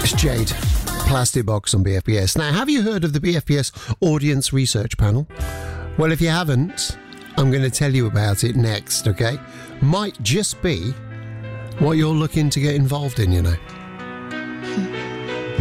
Jade, Plastic Box on BFBS. Now, have you heard of the BFBS Audience Research Panel? Well, if you haven't, I'm going to tell you about it next, okay? Might just be what you're looking to get involved in, you know.